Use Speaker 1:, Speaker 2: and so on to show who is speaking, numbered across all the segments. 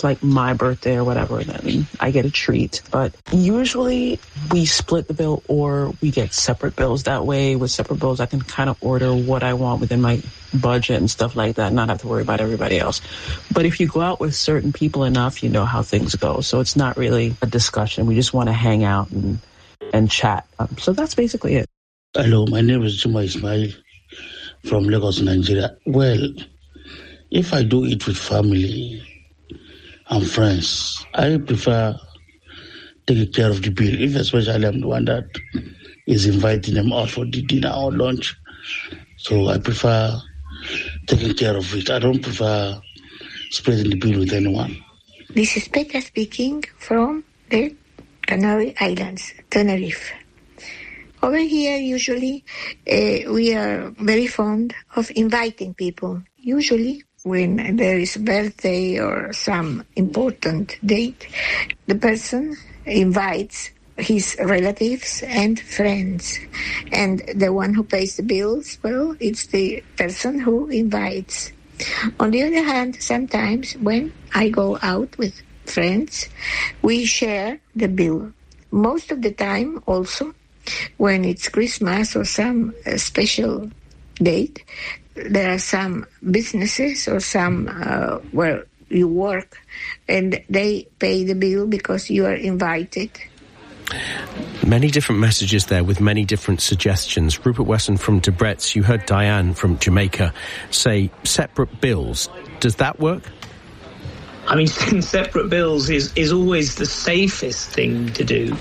Speaker 1: it's like my birthday or whatever, then I get a treat. But usually we split the bill or we get separate bills. That way, with separate bills, I can kind of order what I want within my budget and stuff like that, not have to worry about everybody else. But if you go out with certain people enough, you know how things go. So it's not really a discussion. We just want to hang out and chat. So that's basically it.
Speaker 2: Hello, my name is Juma Ismail from Lagos, Nigeria. Well, if I do it with family and friends, I prefer taking care of the bill, if especially I'm the one that is inviting them out for the dinner or lunch. So I prefer taking care of it. I don't prefer splitting the bill with anyone.
Speaker 3: This is Petra speaking from the Canary Islands, Tenerife. Over here, usually, we are very fond of inviting people. Usually, when there is a birthday or some important date, the person invites his relatives and friends. And the one who pays the bills, well, it's the person who invites. On the other hand, sometimes when I go out with friends, we share the bill. Most of the time, also, when it's Christmas or some special date, there are some businesses or some where you work and they pay the bill because you are invited.
Speaker 4: Many different messages there with many different suggestions. Rupert Wesson from Debrecen, you heard Diane from Jamaica say separate bills. Does that work?
Speaker 5: I mean, separate bills is always the safest thing to do.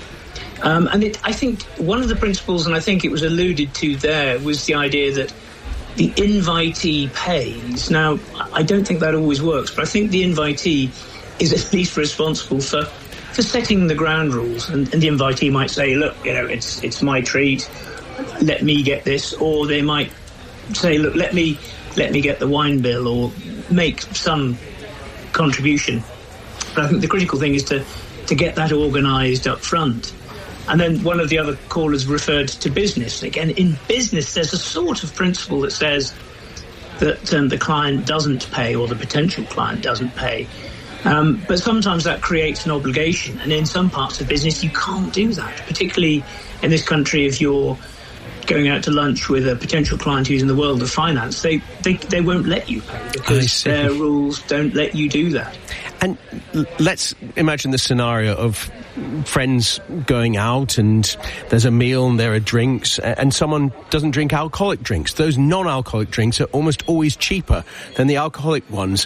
Speaker 5: I think one of the principles, and I think it was alluded to there, was the idea that the invitee pays. Now, I don't think that always works, but I think the invitee is at least responsible for setting the ground rules. And the invitee might say, look, it's my treat, let me get this. Or they might say, look, let me get the wine bill, or make some contribution. But I think the critical thing is to get that organised up front. And then one of the other callers referred to business. Again, in business, there's a sort of principle that says that the client doesn't pay, or the potential client doesn't pay. But sometimes that creates an obligation. And in some parts of business, you can't do that, particularly in this country. If you're going out to lunch with a potential client who's in the world of finance, they won't let you pay because their rules don't let you do that.
Speaker 4: And let's imagine the scenario of friends going out and there's a meal and there are drinks and someone doesn't drink alcoholic drinks. Those non-alcoholic drinks are almost always cheaper than the alcoholic ones.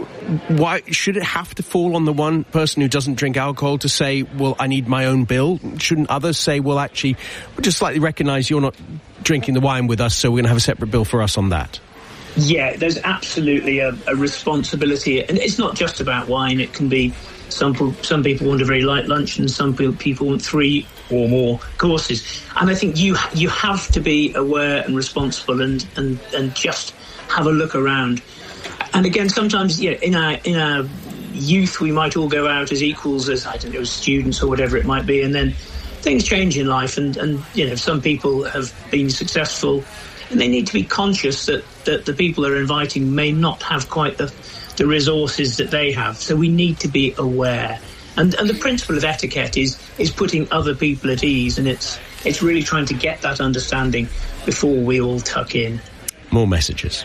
Speaker 4: Why should it have to fall on the one person who doesn't drink alcohol to say, well, I need my own bill? Shouldn't others say, well, actually, we'll just slightly recognise you're not drinking the wine with us, so we're going to have a separate bill for us on that?
Speaker 5: Yeah, there's absolutely a responsibility. And it's not just about wine. It can be some people want a very light lunch and some people want 3 or more courses. And I think you have to be aware and responsible and just have a look around. And again, sometimes, in our youth, we might all go out as equals, as, I don't know, students or whatever it might be. And then things change in life. And some people have been successful and they need to be conscious that the people they're inviting may not have quite the resources that they have. So we need to be aware. And the principle of etiquette is putting other people at ease. And it's really trying to get that understanding before we all tuck in.
Speaker 4: More messages.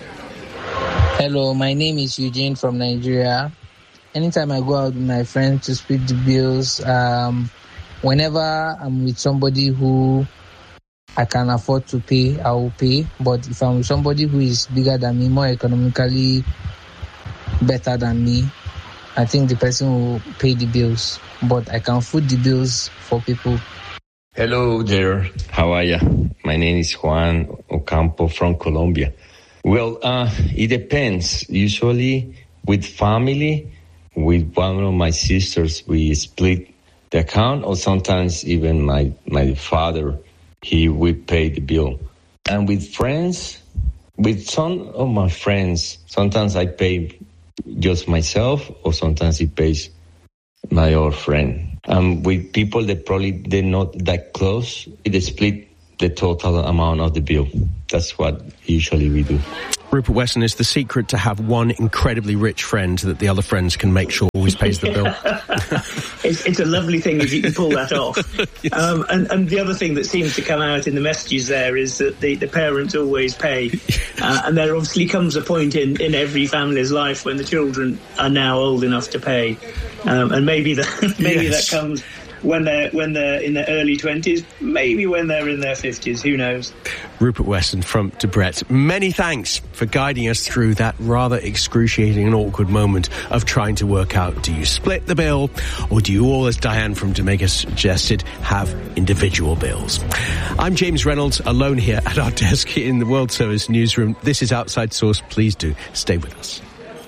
Speaker 6: Hello, my name is Eugene from Nigeria. Anytime I go out with my friends to split the bills, whenever I'm with somebody who I can afford to pay, I will pay. But if I'm with somebody who is bigger than me, more economically better than me, I think the person will pay the bills. But I can foot the bills for people.
Speaker 7: Hello there. How are you? My name is Juan Ocampo from Colombia. Well, it depends. Usually with family, with one of my sisters, we split the account, or sometimes even my father, he would pay the bill. And with friends, with some of my friends, sometimes I pay just myself, or sometimes he pays my other friend. And with people that probably they're not that close, they split the total amount of the bill. That's what usually we do.
Speaker 4: Rupert Weston, is the secret to have one incredibly rich friend that the other friends can make sure always pays the bill?
Speaker 5: It's a lovely thing if you can pull that off.
Speaker 4: Yes.
Speaker 5: And the other thing that seems to come out in the messages there is that the parents always pay. And there obviously comes a point in every family's life when the children are now old enough to pay. And maybe that comes when they're in their early 20s, maybe when they're in their 50s, who knows.
Speaker 4: Rupert Weston from Debrett, many thanks for guiding us through that rather excruciating and awkward moment of trying to work out, do you split the bill, or do you all, as Diane from Jamaica suggested, have individual bills? I'm James Reynolds, alone here at our desk in the World Service newsroom. This is Outside Source. Please do stay with us.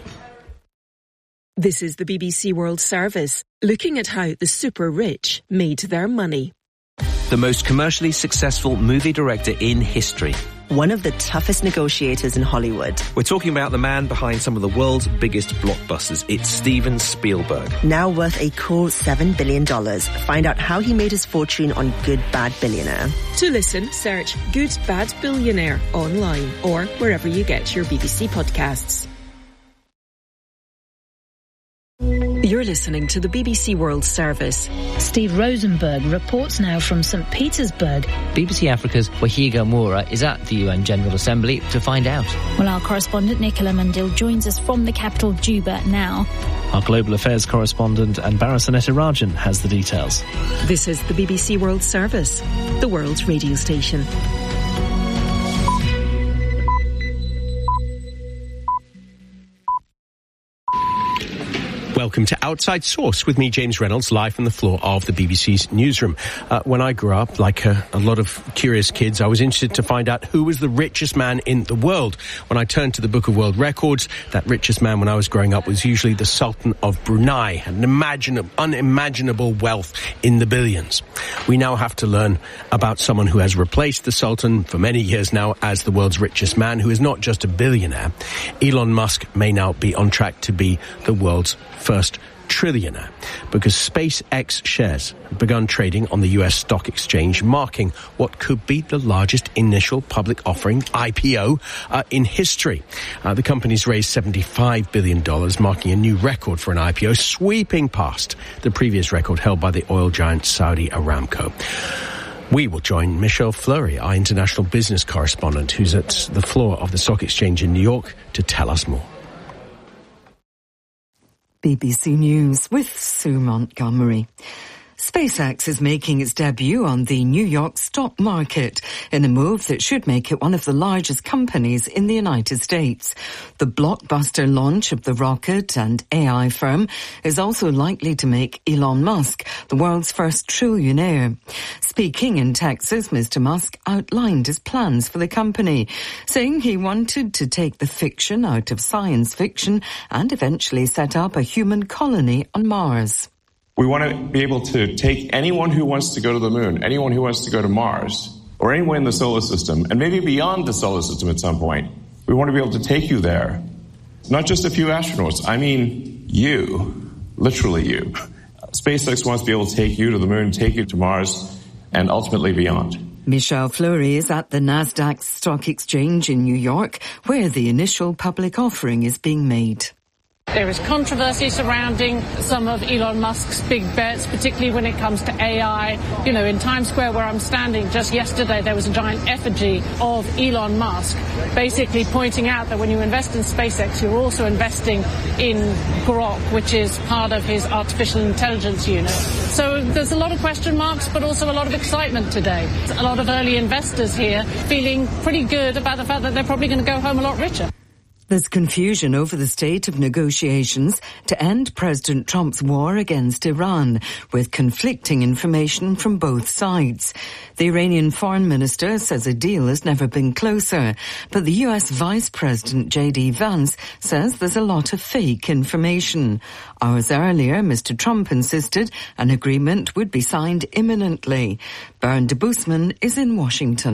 Speaker 8: This is the BBC World Service, looking at how the super rich made their money.
Speaker 9: The most commercially successful movie director in history.
Speaker 10: One of the toughest negotiators in Hollywood.
Speaker 9: We're talking about the man behind some of the world's biggest blockbusters. It's Steven Spielberg.
Speaker 10: Now worth a cool $7 billion. Find out how he made his fortune on Good Bad Billionaire.
Speaker 8: To listen, search Good Bad Billionaire online or wherever you get your BBC podcasts. You're listening to the BBC World Service.
Speaker 11: Steve Rosenberg reports now from St. Petersburg.
Speaker 12: BBC Africa's Wahiga Moura is at the UN General Assembly to find out.
Speaker 11: Well, our correspondent Nicola Mandil joins us from the capital, Juba, now.
Speaker 13: Our global affairs correspondent Anbara Sanetarajan has the details.
Speaker 8: This is the BBC World Service, the world's radio station.
Speaker 4: Welcome to Outside Source with me, James Reynolds, live from the floor of the BBC's newsroom. When I grew up, like a lot of curious kids, I was interested to find out who was the richest man in the world. When I turned to the Book of World Records, that richest man when I was growing up was usually the Sultan of Brunei, an unimaginable wealth in the billions. We now have to learn about someone who has replaced the Sultan for many years now as the world's richest man, who is not just a billionaire. Elon Musk may now be on track to be the world's first trillionaire, because SpaceX shares have begun trading on the US stock exchange, marking what could be the largest initial public offering, IPO, in history. The company's raised $75 billion, marking a new record for an IPO, sweeping past the previous record held by the oil giant Saudi Aramco. We will join Michelle Fleury, our international business correspondent, who's at the floor of the stock exchange in New York, to tell us more.
Speaker 14: BBC News with Sue Montgomery. SpaceX is making its debut on the New York stock market in a move that should make it one of the largest companies in the United States. The blockbuster launch of the rocket and AI firm is also likely to make Elon Musk the world's first trillionaire. Speaking in Texas, Mr. Musk outlined his plans for the company, saying he wanted to take the fiction out of science fiction and eventually set up a human colony on Mars.
Speaker 15: We want to be able to take anyone who wants to go to the moon, anyone who wants to go to Mars, or anyone in the solar system, and maybe beyond the solar system at some point. We want to be able to take you there. Not just a few astronauts. I mean, you. Literally you. SpaceX wants to be able to take you to the moon, take you to Mars, and ultimately beyond.
Speaker 14: Michelle Fleury is at the Nasdaq Stock Exchange in New York, where the initial public offering is being made.
Speaker 16: There is controversy surrounding some of Elon Musk's big bets, particularly when it comes to AI. You know, in Times Square where I'm standing just yesterday, there was a giant effigy of Elon Musk, basically pointing out that when you invest in SpaceX, you're also investing in Grok, which is part of his artificial intelligence unit. So there's a lot of question marks, but also a lot of excitement today. A lot of early investors here feeling pretty good about the fact that they're probably going to go home a lot richer.
Speaker 14: There's confusion over the state of negotiations to end President Trump's war against Iran, with conflicting information from both sides. The Iranian foreign minister says a deal has never been closer, but the US Vice President J.D. Vance says there's a lot of fake information. Hours earlier, Mr. Trump insisted an agreement would be signed imminently. Bernd de Boesman is in Washington.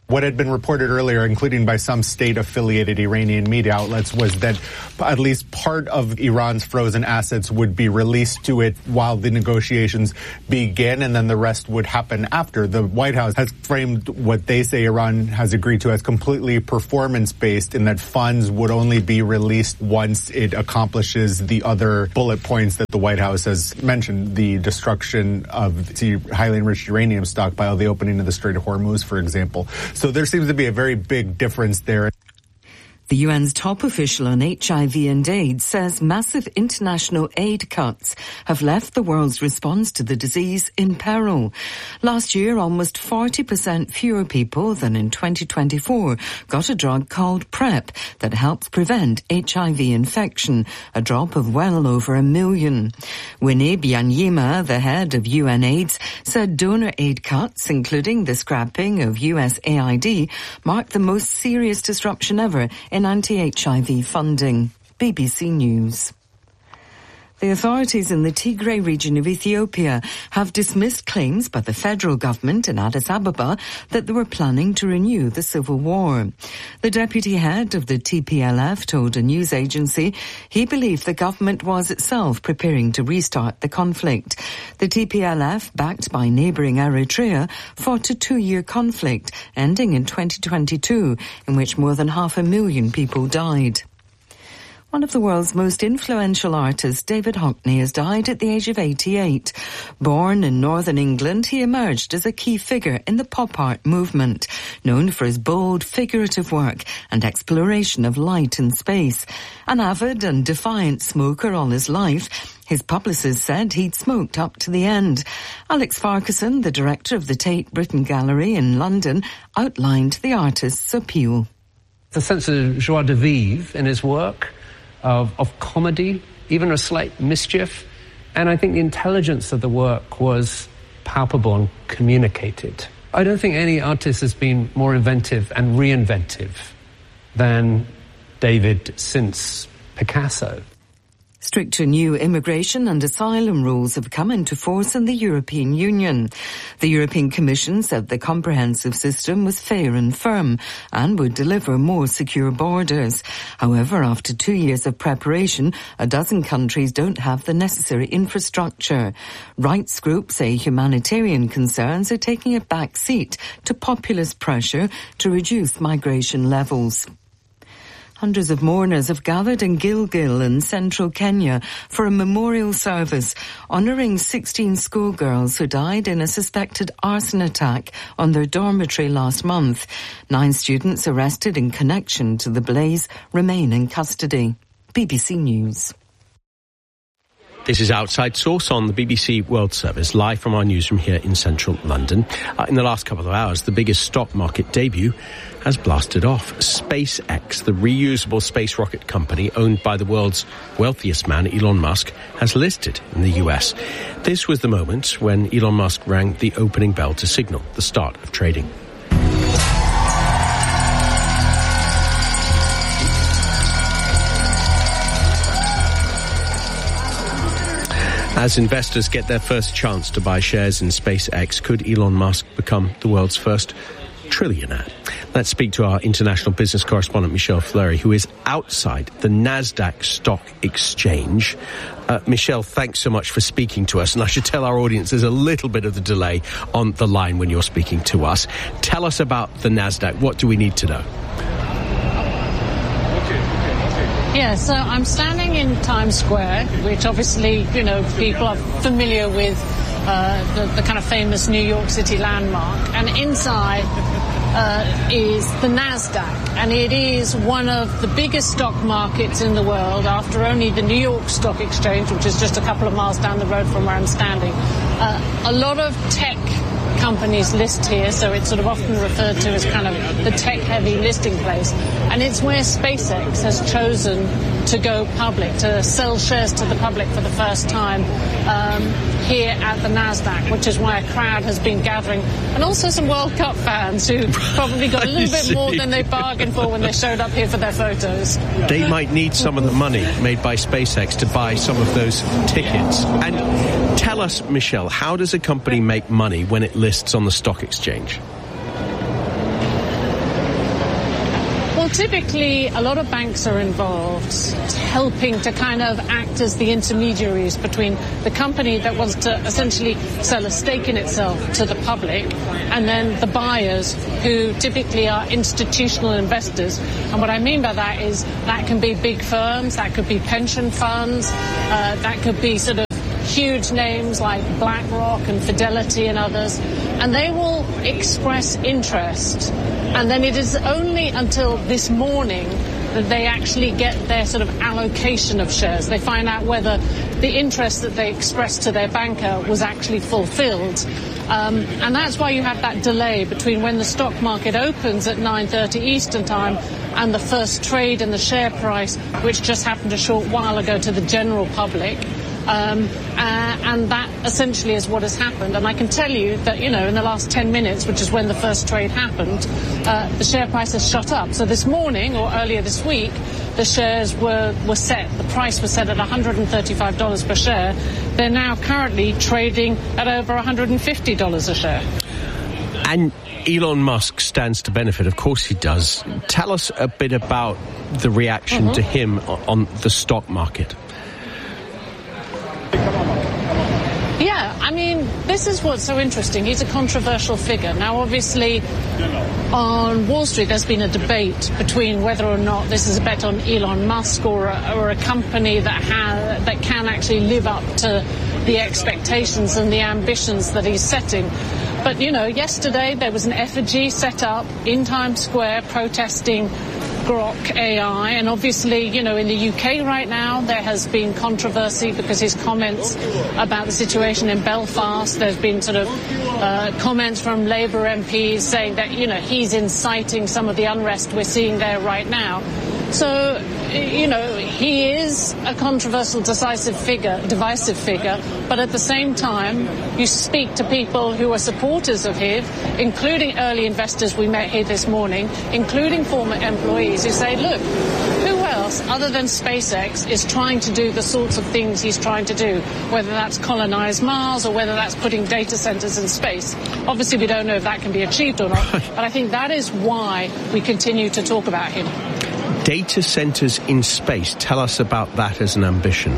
Speaker 17: What had been reported earlier, including by some state-affiliated Iranian media outlets, was that at least part of Iran's frozen assets would be released to it while the negotiations begin, and then the rest would happen after. The White House has framed what they say Iran has agreed to as completely performance-based, in that funds would only be released once it accomplishes the other bullet points that the White House has mentioned, the destruction of the highly enriched uranium stockpile, the opening of the Strait of Hormuz, for example. So there seems to be a very big difference there.
Speaker 14: The UN's top official on HIV and AIDS says massive international aid cuts have left the world's response to the disease in peril. Last year, almost 40% fewer people than in 2024 got a drug called PrEP that helps prevent HIV infection, a drop of well over 1 million. Winnie Byanyima, the head of UNAIDS, said donor aid cuts, including the scrapping of USAID, marked the most serious disruption ever in anti-HIV funding. BBC News. The authorities in the Tigray region of Ethiopia have dismissed claims by the federal government in Addis Ababa that they were planning to renew the civil war. The deputy head of the TPLF told a news agency he believed the government was itself preparing to restart the conflict. The TPLF, backed by neighbouring Eritrea, fought a 2-year conflict ending in 2022 in which more than 500,000 people died. One of the world's most influential artists, David Hockney, has died at the age of 88. Born in northern England, he emerged as a key figure in the pop art movement, known for his bold, figurative work and exploration of light and space. An avid and defiant smoker all his life, his publicist said he'd smoked up to the end. Alex Farquharson, the director of the Tate Britain Gallery in London, outlined the artist's appeal.
Speaker 18: The sense of joie de vivre in his work, of comedy, even a slight mischief. And I think the intelligence of the work was palpable and communicated. I don't think any artist has been more inventive and reinventive than David since Picasso.
Speaker 14: Stricter new immigration and asylum rules have come into force in the European Union. The European Commission said the comprehensive system was fair and firm and would deliver more secure borders. However, after 2 years of preparation, a dozen countries don't have the necessary infrastructure. Rights groups say humanitarian concerns are taking a back seat to populist pressure to reduce migration levels. Hundreds of mourners have gathered in Gilgil in central Kenya for a memorial service honouring 16 schoolgirls who died in a suspected arson attack on their dormitory last month. 9 students arrested in connection to the blaze remain in custody. BBC News.
Speaker 4: This is Outside Source on the BBC World Service, live from our newsroom here in central London. In the last couple of hours, the biggest stock market debut has blasted off. SpaceX, the reusable space rocket company owned by the world's wealthiest man, Elon Musk, has listed in the US. This was the moment when Elon Musk rang the opening bell to signal the start of trading. As investors get their first chance to buy shares in SpaceX, could Elon Musk become the world's first trillionaire? Let's speak to our international business correspondent, Michelle Fleury, who is outside the NASDAQ stock exchange. Michelle, thanks so much for speaking to us. And I should tell our audience there's a little bit of a delay on the line when you're speaking to us. Tell us about the NASDAQ. What do we need to know?
Speaker 16: Yeah, so I'm standing in Times Square, which obviously, you know, people are familiar with the kind of famous New York City landmark. And inside is the NASDAQ, and it is one of the biggest stock markets in the world after only the New York Stock Exchange, which is just a couple of miles down the road from where I'm standing. A lot of tech companies list here, so it's sort of often referred to as kind of the tech-heavy listing place. And it's where SpaceX has chosen to go public, to sell shares to the public for the first time here at the NASDAQ, which is why a crowd has been gathering. And also some World Cup fans who probably got a little bit more than they bargained for when they showed up here for their photos.
Speaker 4: They might need some of the money made by SpaceX to buy some of those tickets. And tell us, Michelle, how does a company make money when it lists on the stock exchange?
Speaker 16: Well, typically, a lot of banks are involved, helping to kind of act as the intermediaries between the company that wants to essentially sell a stake in itself to the public and then the buyers, who typically are institutional investors. And what I mean by that is that can be big firms, that could be pension funds, that could be sort of huge names like BlackRock and Fidelity and others, and they will express interest. And then it is only until this morning that they actually get their sort of allocation of shares. They find out whether the interest that they expressed to their banker was actually fulfilled. And that's why you have that delay between when the stock market opens at 9:30 Eastern time and the first trade in the share price, which just happened a short while ago to the general public. And that essentially is what has happened. And I can tell you that, in the last 10 minutes, which is when the first trade happened, the share price has shot up. So this morning, or earlier this week, the shares were set, the price was set at $135 per share. They're now currently trading at over $150 a share.
Speaker 4: And Elon Musk stands to benefit. Of course he does. Tell us a bit about the reaction to him on the stock market.
Speaker 16: Yeah, I mean, this is what's so interesting. He's a controversial figure. Now, obviously, on Wall Street, there's been a debate between whether or not this is a bet on Elon Musk or a company that can actually live up to the expectations and the ambitions that he's setting. But, yesterday there was an effigy set up in Times Square protesting Grok AI, and obviously, in the UK right now there has been controversy because his comments about the situation in Belfast, there's been sort of comments from Labour MPs saying that, he's inciting some of the unrest we're seeing there right now. So, he is a controversial, divisive figure, but at the same time, you speak to people who are supporters of him, including early investors we met here this morning, including former employees who say, look, who else other than SpaceX is trying to do the sorts of things he's trying to do, whether that's colonize Mars or whether that's putting data centers in space. Obviously, we don't know if that can be achieved or not, but I think that is why we continue to talk about him.
Speaker 4: Data centers in space. Tell us about that as an ambition.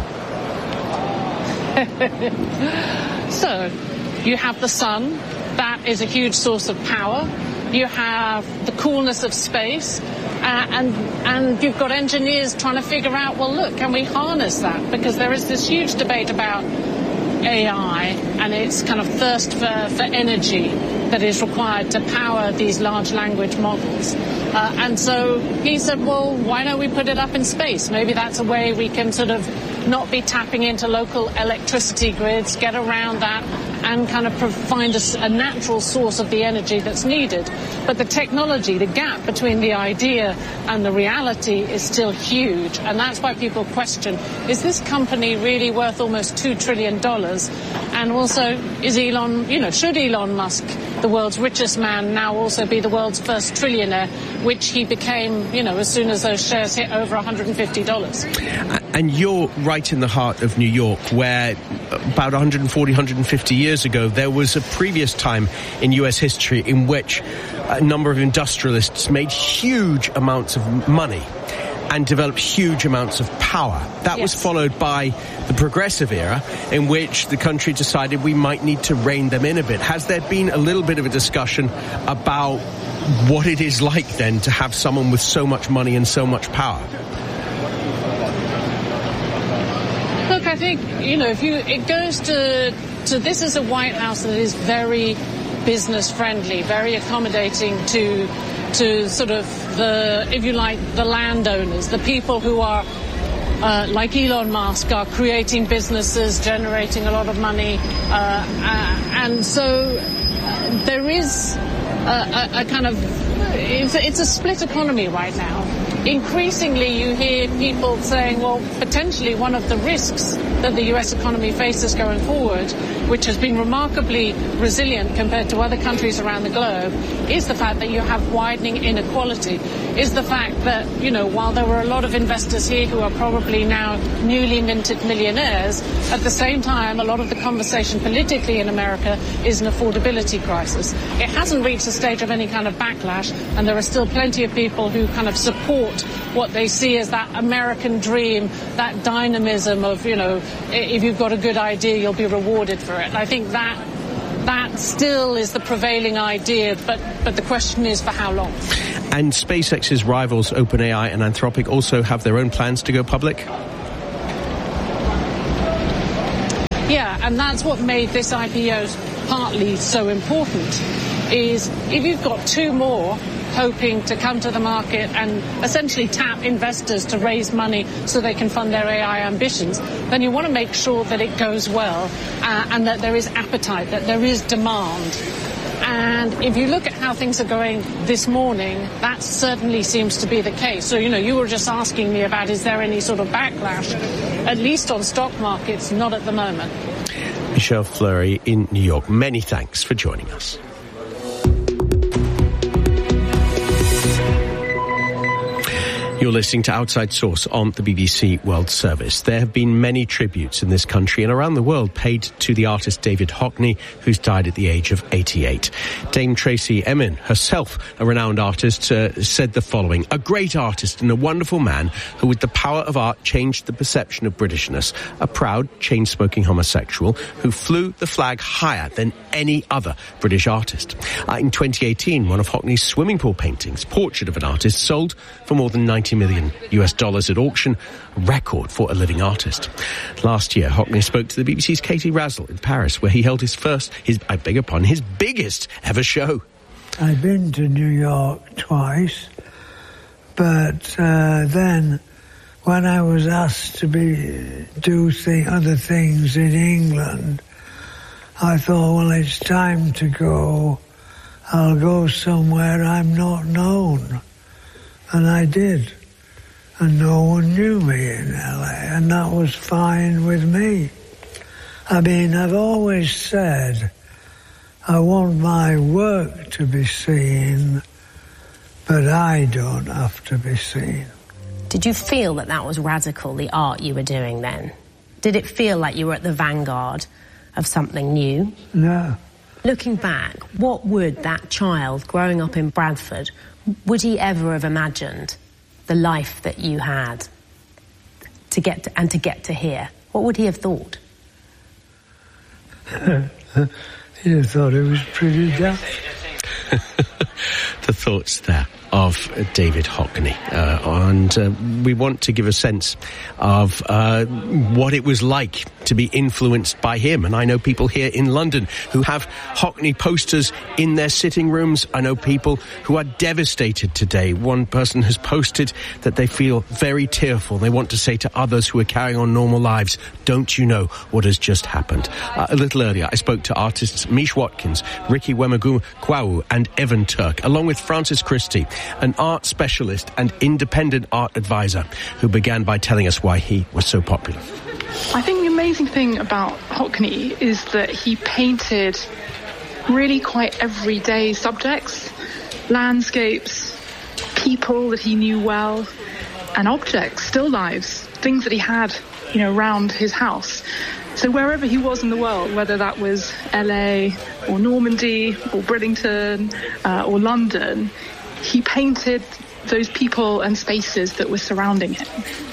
Speaker 16: So, you have the sun. That is a huge source of power. You have the coolness of space. And you've got engineers trying to figure out, well, look, can we harness that? Because there is this huge debate about AI and its kind of thirst for energy that is required to power these large language models. And so he said, well, why don't we put it up in space? Maybe that's a way we can sort of not be tapping into local electricity grids, get around that, and kind of find a natural source of the energy that's needed. But the technology, the gap between the idea and the reality is still huge. And that's why people question, is this company really worth almost $2 trillion? And also, should Elon Musk, the world's richest man, now also be the world's first trillionaire, which he became, as soon as those shares hit over $150.
Speaker 4: And you're right in the heart of New York, where about 140, 150 years ago, there was a previous time in U.S. history in which a number of industrialists made huge amounts of money and developed huge amounts of power. That was followed by the progressive era, in which the country decided we might need to rein them in a bit. Has there been a little bit of a discussion about what it is like then to have someone with so much money and so much power?
Speaker 16: Look, I think, it goes to this is a White House that is very business friendly, very accommodating to sort of the landowners, the people who are like Elon Musk, are creating businesses, generating a lot of money, and so there is a kind of it's a split economy right now. Increasingly, you hear people saying, well, potentially one of the risks that the U.S. economy faces going forward, which has been remarkably resilient compared to other countries around the globe, is the fact that you have widening inequality. is the fact that, while there were a lot of investors here who are probably now newly minted millionaires, at the same time, a lot of the conversation politically in America is an affordability crisis. It hasn't reached a stage of any kind of backlash, and there are still plenty of people who kind of support what they see as that American dream, that dynamism of, if you've got a good idea, you'll be rewarded for it. I think that still is the prevailing idea, but the question is for how long.
Speaker 4: And SpaceX's rivals, OpenAI and Anthropic, also have their own plans to go public?
Speaker 16: Yeah, and that's what made this IPO partly so important, is if you've got two more hoping to come to the market and essentially tap investors to raise money so they can fund their AI ambitions, then you want to make sure that it goes well and that there is appetite, that there is demand. And if you look at how things are going this morning, that certainly seems to be the case. So, you were just asking me about, is there any sort of backlash? At least on stock markets, not at the moment.
Speaker 4: Michelle Fleury in New York, many thanks for joining us. You're listening to Outside Source on the BBC World Service. There have been many tributes in this country and around the world paid to the artist David Hockney, who's died at the age of 88. Dame Tracy Emin, herself a renowned artist, said the following: "A great artist and a wonderful man who with the power of art changed the perception of Britishness. A proud, chain-smoking homosexual who flew the flag higher than any other British artist." In 2018, one of Hockney's swimming pool paintings, Portrait of an Artist, sold for more than $90 million at auction, a record for a living artist. Last year, Hockney spoke to the BBC's Katie Razzle in Paris, where he held his biggest ever show.
Speaker 19: I've been to New York twice, but then when I was asked to do other things in England, I thought, well, it's time to go. I'll go somewhere I'm not known. And I did. And no one knew me in LA, and that was fine with me. I mean, I've always said I want my work to be seen, but I don't have to be seen.
Speaker 20: Did you feel that was radical, the art you were doing then? Did it feel like you were at the vanguard of something new?
Speaker 19: No.
Speaker 20: Looking back, what would that child growing up in Bradford, would he ever have imagined the life that you had to get to here? What would he have thought?
Speaker 19: He'd have thought it was pretty daft.
Speaker 4: The thoughts there of David Hockney. And we want to give a sense of what it was like to be influenced by him. And I know people here in London who have Hockney posters in their sitting rooms. I know people who are devastated today. One person has posted that they feel very tearful. They want to say to others who are carrying on normal lives, don't you know what has just happened? A little earlier, I spoke to artists Mish Watkins, Ricky Wemagu-Kwau and Evan Turk, along with Francis Christie, an art specialist and independent art advisor, who began by telling us why he was so popular.
Speaker 21: I think the amazing thing about Hockney is that he painted really quite everyday subjects, landscapes, people that he knew well, and objects, still lives, things that he had, around his house. So wherever he was in the world, whether that was LA or Normandy or Bridlington or London, he painted those people and spaces that were surrounding him.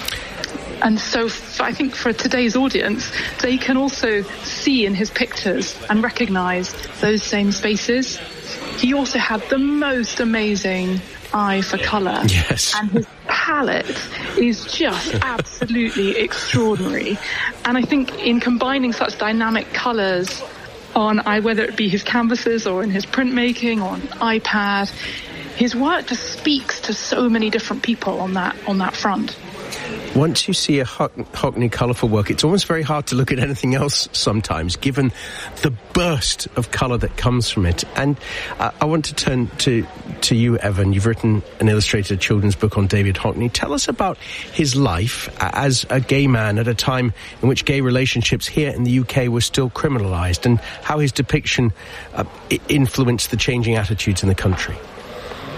Speaker 21: And so I think for today's audience, they can also see in his pictures and recognize those same spaces. He also had the most amazing eye for colour.
Speaker 4: Yes.
Speaker 21: And his palette is just absolutely extraordinary. And I think in combining such dynamic colours on whether it be his canvases or in his printmaking or on iPad, his work just speaks to so many different people on that front.
Speaker 4: Once you see a Hockney colourful work, it's almost very hard to look at anything else sometimes, given the burst of colour that comes from it. And I want to turn to you, Evan. You've written an illustrated children's book on David Hockney. Tell us about his life as a gay man at a time in which gay relationships here in the UK were still criminalised, and how his depiction influenced the changing attitudes in the country.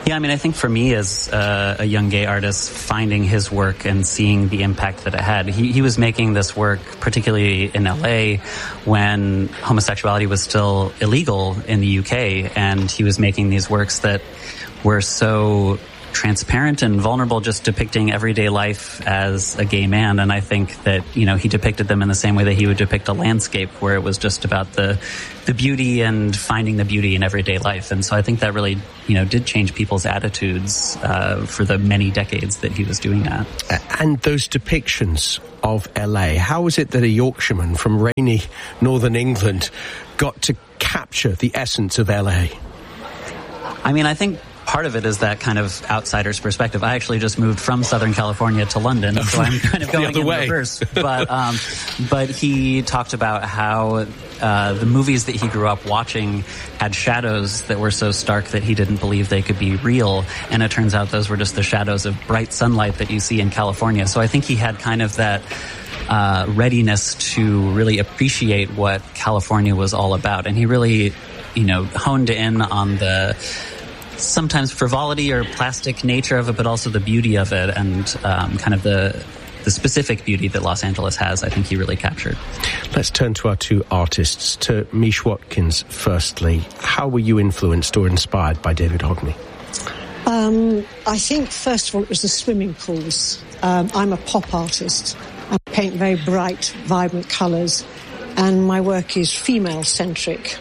Speaker 1: Yeah, I mean, I think for me as a young gay artist, finding his work and seeing the impact that it had, he was making this work, particularly in LA, when homosexuality was still illegal in the UK, and he was making these works that were so transparent and vulnerable, just depicting everyday life as a gay man. And I think that, you know, he depicted them in the same way that he would depict a landscape, where it was just about the beauty and finding the beauty in everyday life. And so I think that really, you know, did change people's attitudes for the many decades that he was doing that.
Speaker 4: And those depictions of LA, how was it that a Yorkshireman from rainy northern England got to capture the essence of LA?
Speaker 1: I mean, I think part of it is that kind of outsider's perspective. I actually just moved from Southern California to London, so I'm kind of going in reverse. But he talked about how the movies that he grew up watching had shadows that were so stark that he didn't believe they could be real. And it turns out those were just the shadows of bright sunlight that you see in California. So I think he had kind of that readiness to really appreciate what California was all about. And he really, you know, honed in on the sometimes frivolity or plastic nature of it, but also the beauty of it, and kind of the specific beauty that Los Angeles has. I think he really captured.
Speaker 4: Let's turn to our two artists. To Mish Watkins, firstly, how were you influenced or inspired by David Hockney?
Speaker 22: I think, first of all, it was the swimming pools. I'm a pop artist. I paint very bright, vibrant colours, and my work is female-centric.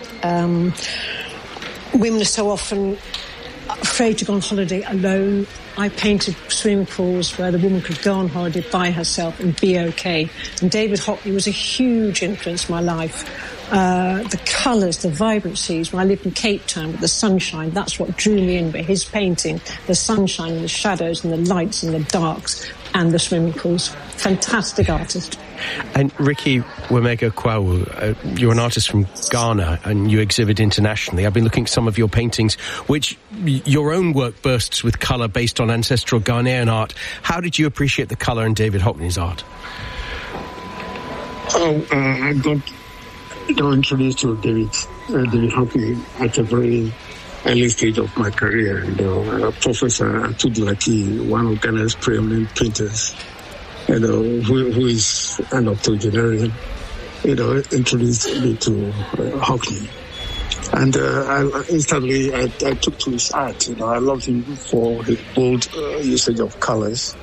Speaker 22: Women are so often afraid to go on holiday alone. I painted swimming pools where the woman could go on holiday by herself and be okay. And David Hockney was a huge influence in my life. The colours, the vibrancies. When I lived in Cape Town with the sunshine, that's what drew me in. But his painting, the sunshine and the shadows and the lights and the darks and the swimming pools. Fantastic artist.
Speaker 4: And Ricky Wemega Kwawu, you're an artist from Ghana and you exhibit internationally. I've been looking at some of your paintings, which your own work bursts with colour based on ancestral Ghanaian art. How did you appreciate the colour in David Hockney's art?
Speaker 23: I got introduced to David Hockney at a very early stage of my career. Professor Atudlaki, one of Ghana's preeminent painters, who is an octogenarian, introduced me to Hockney. And instantly I took to his art. I loved him for his bold usage of colors.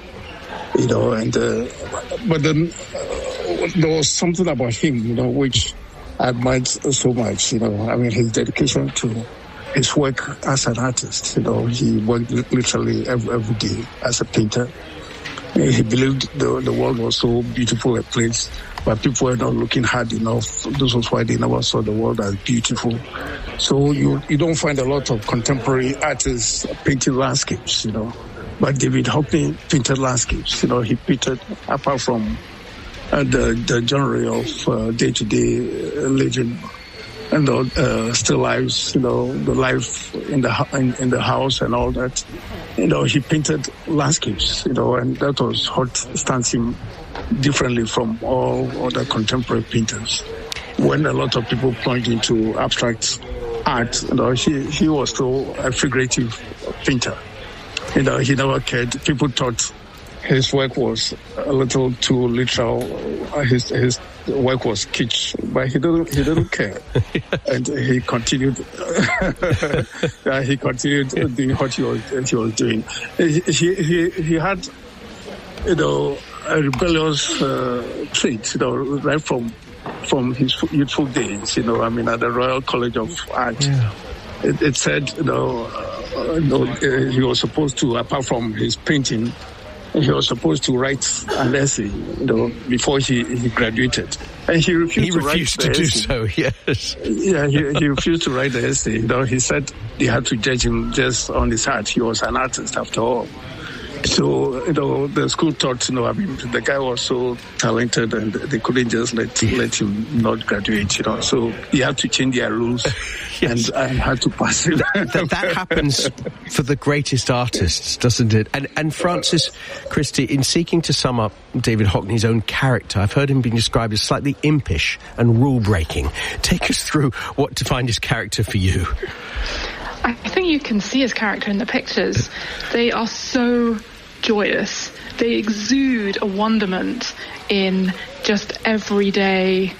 Speaker 23: But then there was something about him, which I admired so much. His dedication to his work as an artist. He worked literally every day as a painter. He believed the world was so beautiful a place, but people were not looking hard enough. This was why they never saw the world as beautiful. So you don't find a lot of contemporary artists painting landscapes, But David Hockney painted landscapes. He painted, apart from the genre of day-to-day living and still lives, the life in the house and all that. He painted landscapes, and that was what stands him differently from all other contemporary painters. When a lot of people plunged into abstract art, he was still a figurative painter. He never cared. People thought his work was a little too literal. His work was kitsch, but he didn't care, and he continued. He continued doing what he was doing. He had, a rebellious trait, right from his youthful days. At the Royal College of Art, it said, he was supposed to, apart from his painting, he was supposed to write an essay, before he graduated, and he refused to do so. Yes. Yeah, he refused to write the essay. He said they had to judge him just on his art. He was an artist after all. So, the school thought, the guy was so talented and they couldn't just let him not graduate, So you had to change their rules. Yes. And I had to pass it.
Speaker 4: That happens for the greatest artists, doesn't it? And Francis Christie, in seeking to sum up David Hockney's own character, I've heard him being described as slightly impish and rule-breaking. Take us through what defined his character for you.
Speaker 21: I think you can see his character in the pictures. They are so joyous. They exude a wonderment in just everyday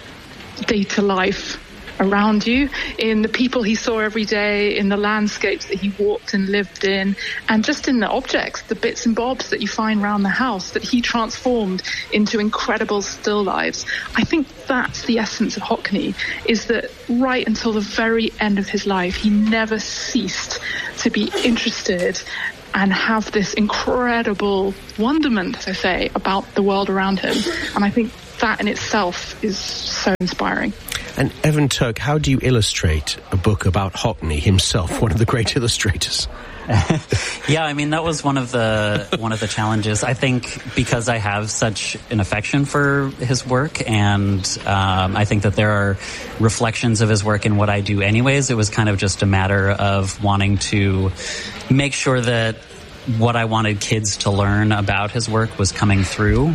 Speaker 21: data life around you, in the people he saw every day, in the landscapes that he walked and lived in, and just in the objects, the bits and bobs that you find around the house that he transformed into incredible still lives. I think that's the essence of Hockney, is that right until the very end of his life, he never ceased to be interested and have this incredible wonderment, as I say, about the world around him. And I think that in itself is so inspiring.
Speaker 4: And Evan Turk, how do you illustrate a book about Hockney himself, one of the great illustrators?
Speaker 1: Yeah, I mean, that was one of the challenges. I think because I have such an affection for his work, and I think that there are reflections of his work in what I do anyways, it was kind of just a matter of wanting to make sure that what I wanted kids to learn about his work was coming through.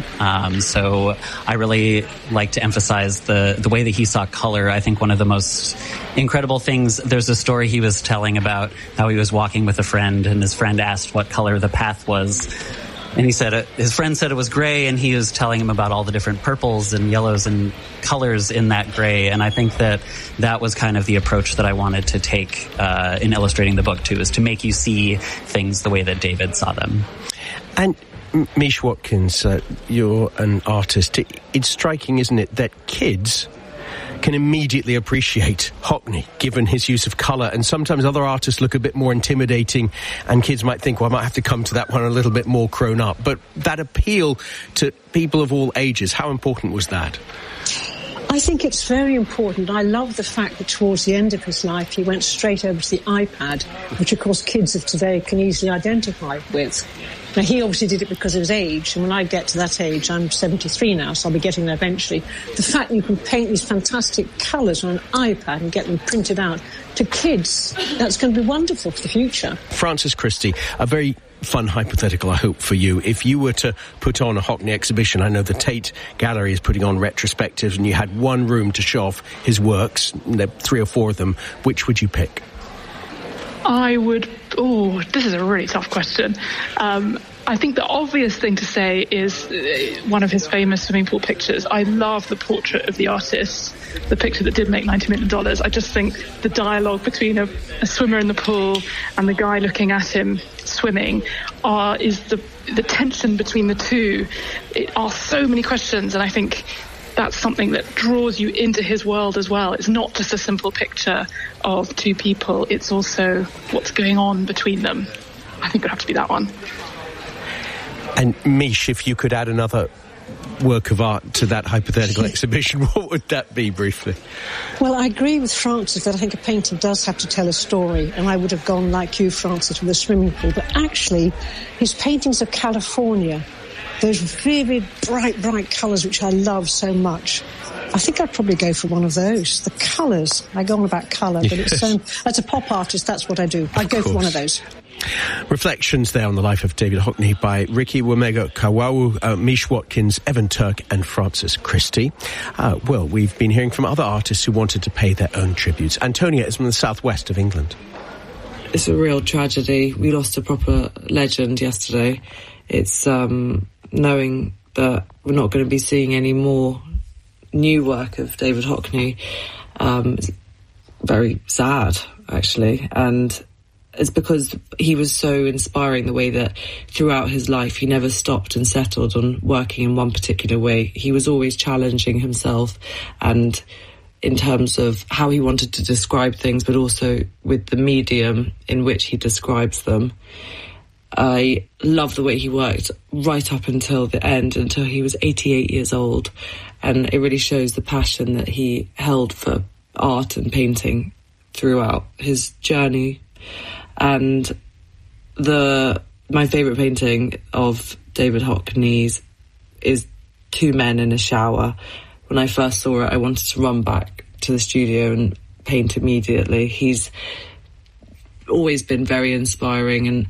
Speaker 1: So I really like to emphasize the way that he saw color. I think one of the most incredible things, there's a story he was telling about how he was walking with a friend, and his friend asked what color the path was. And he said, his friend said it was gray, and he was telling him about all the different purples and yellows and colors in that gray. And I think that was kind of the approach that I wanted to take in illustrating the book too, is to make you see things the way that David saw them.
Speaker 4: And Mish Watkins, you're an artist. It's striking, isn't it, that kids can immediately appreciate Hockney, given his use of colour, and sometimes other artists look a bit more intimidating, and kids might think, well, I might have to come to that one a little bit more grown up. But that appeal to people of all ages, how important was that?
Speaker 22: I think it's very important. I love the fact that towards the end of his life he went straight over to the iPad, which of course kids of today can easily identify with. Now, he obviously did it because of his age, and when I get to that age, I'm 73 now, so I'll be getting there eventually. The fact that you can paint these fantastic colours on an iPad and get them printed out to kids, that's going to be wonderful for the future.
Speaker 4: Frances Christie, a very fun hypothetical, I hope, for you. If you were to put on a Hockney exhibition, I know the Tate Gallery is putting on retrospectives, and you had one room to show off his works, there are 3 or 4 of them, which would you pick?
Speaker 21: I would... Oh, this is a really tough question. I think the obvious thing to say is one of his famous swimming pool pictures. I love the portrait of the artist, the picture that did make $90 million. I just think the dialogue between a swimmer in the pool and the guy looking at him swimming is the tension between the two. It asks so many questions, and I think that's something that draws you into his world as well. It's not just a simple picture of 2 people. It's also what's going on between them. I think it would have to be that one.
Speaker 4: And Mish, if you could add another work of art to that hypothetical exhibition, what would that be, briefly?
Speaker 22: Well, I agree with Frances that I think a painting does have to tell a story, and I would have gone like you, Frances, with a swimming pool. But actually, his paintings of California, those very bright colours which I love so much, I think I'd probably go for one of those. The colours. I go on about colour, but it's as a pop artist, that's what I do. I'd go for one of those.
Speaker 4: Reflections there on the life of David Hockney by Ricky Wamego-Kawau, Mish Watkins, Evan Turk and Frances Christie. Well, we've been hearing from other artists who wanted to pay their own tributes. Antonia is from the southwest of England.
Speaker 2: It's a real tragedy. We lost a proper legend yesterday. It's knowing that we're not going to be seeing any more new work of David Hockney. It's very sad, actually, and it's because he was so inspiring, the way that throughout his life he never stopped and settled on working in one particular way. He was always challenging himself, and in terms of how he wanted to describe things, but also with the medium in which he describes them. I love the way he worked right up until the end, until he was 88 years old. And it really shows the passion that he held for art and painting throughout his journey. And my favourite painting of David Hockney's is 2 men in a shower. When I first saw it, I wanted to run back to the studio and paint immediately. He's always been very inspiring and